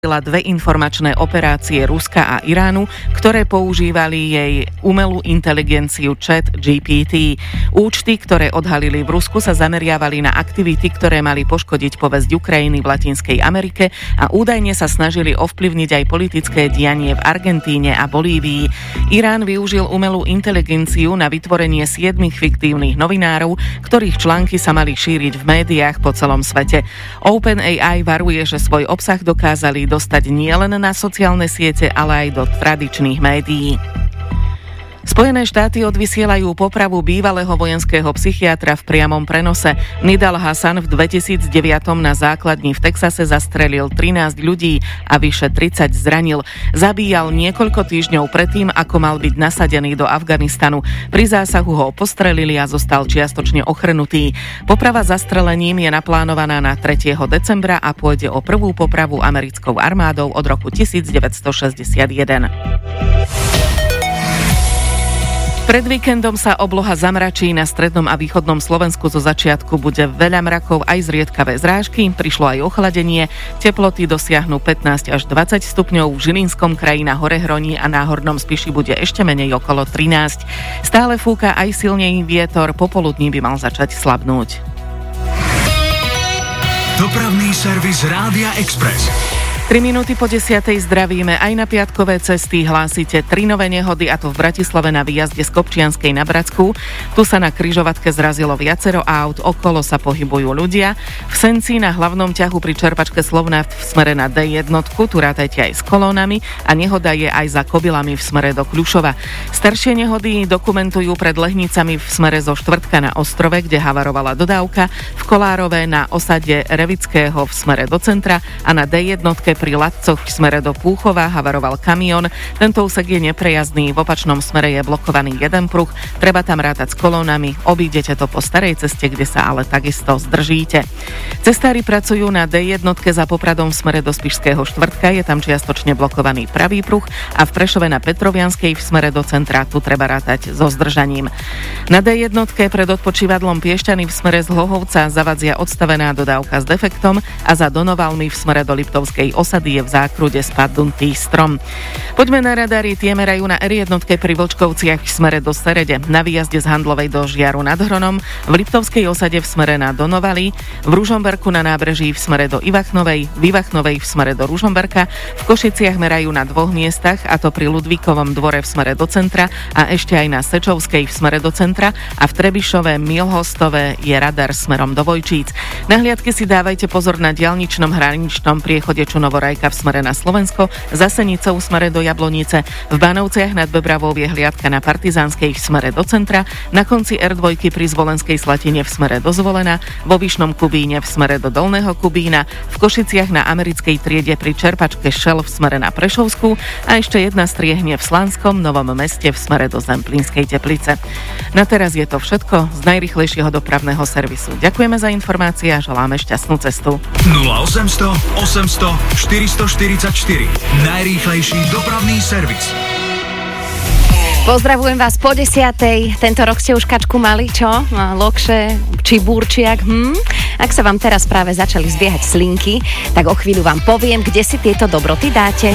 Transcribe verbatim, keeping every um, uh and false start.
dve informačné operácie Ruska a Iránu, ktoré používali jej umelú inteligenciu Chat G P T. Účty, ktoré odhalili v Rusku, sa zameriavali na aktivity, ktoré mali poškodiť povesť Ukrajiny v Latinskej Amerike a údajne sa snažili ovplyvniť aj politické dianie v Argentíne a Bolívii. Irán využil umelú inteligenciu na vytvorenie siedmich fiktívnych novinárov, ktorých články sa mali šíriť v médiách po celom svete. OpenAI varuje, že svoj obsah dokázali dostať nielen na sociálne siete, ale aj do tradičných médií. Spojené štáty odvysielajú popravu bývalého vojenského psychiatra v priamom prenose. Nidal Hasan v dvetisícdeväť na základni v Texase zastrelil trinásť ľudí a vyše tridsať zranil. Zabíjal niekoľko týždňov predtým, ako mal byť nasadený do Afganistanu. Pri zásahu ho postrelili a zostal čiastočne ochrnutý. Poprava zastrelením je naplánovaná na tretieho decembra a pôjde o prvú popravu americkou armádou od roku devätnásťstošesťdesiatjeden. Pred víkendom sa obloha zamračí, na strednom a východnom Slovensku zo začiatku bude veľa mrakov aj zriedkavé zrážky, prišlo aj ochladenie, teploty dosiahnu pätnásť až dvadsať stupňov, v Žilinskom kraji na Horehroní a Náhornom Spiši bude ešte menej okolo trinásť. Stále fúka aj silnej vietor, popoludní by mal začať slabnúť. Dopravný servis Rádia Express. tri minúty po desiatej zdravíme. Aj na piatkové cesty hlásite tri nové nehody, a to v Bratislave na výjazde z Kopčianskej na Bratskú. Tu sa na križovatke zrazilo viacero aut, okolo sa pohybujú ľudia. V Senci na hlavnom ťahu pri čerpačke Slovnaft v smere na dé jedna, tu rátajte aj s kolónami a nehoda je aj za Kobylami v smere do Kľušova. Staršie nehody dokumentujú pred Lehnicami v smere zo Štvrtka na Ostrove, kde havarovala dodávka, v Kolárove na osade Revického v smere do centra a na dé jedna pri Latcoch v smere do Púchova havaroval kamión. Tento úsek je neprejazdný, v opačnom smere je blokovaný jeden pruh, treba tam rátať s kolónami, obídete to po starej ceste, kde sa ale takisto zdržíte. Cestári pracujú na dé jedna za Popradom v smere do Spišského Štvrtka, je tam čiastočne blokovaný pravý pruh a v Prešove na Petrovianskej v smere do centra, tu treba rátať so zdržaním. Na dé jedna pred odpočívadlom Piešťany v smere z Hlohovca zavadzia odstavená dodávka s defektom a za Donovalmi v smere do Liptovskej osady je v zákrude spadnutý strom. Poďme na radary, tie merajú na er jedna pri Vlčkovciach v smere do Serede, na výjazde z Handlovej do Žiaru nad Hronom, v Liptovskej osade v smere na Donovali, v Ružomberku na nábreží v smere do Ivachnovej, v Ivachnovej v smere do Ružomberka, v Košiciach merajú na dvoch miestach, a to pri Ludvíkovom dvore v smere do centra a ešte aj na Sečovskej v smere do centra, a v Trebišove Milhostove je radar smerom do Vojčíc. Na hliadky si dávajte pozor na diaľničnom hraničnom priechode Čunovorajka v smere na Slovensko, za Senicou v smere do Jablonice, v Banovciach nad Bebravou je hliadka na Partizánskej v smere do centra, na konci er dva pri Zvolenskej Slatine v smere do Zvolena, vo Vyšnom Kubíne v smere do Dolného Kubína, v Košiciach na Americkej triede pri čerpačke Shell v smere na Prešovskú a ešte jedna striehne v Slanskom Novom Meste v smere do Zemplínskej Teplice. Na teraz je to všetko z najrýchlejšieho dopravného servisu. Ďakujeme za informácie a želáme šťastnú cestu. nula osemsto osemsto štyristoštyridsaťštyri. Najrýchlejší dopravný servis. Pozdravujem vás po desiatej. Tento rok ste už kačku mali, čo? Lokše či burčiak? Hm? Ak sa vám teraz práve začali zbiehať slinky, tak o chvíľu vám poviem, kde si tieto dobroty dáte.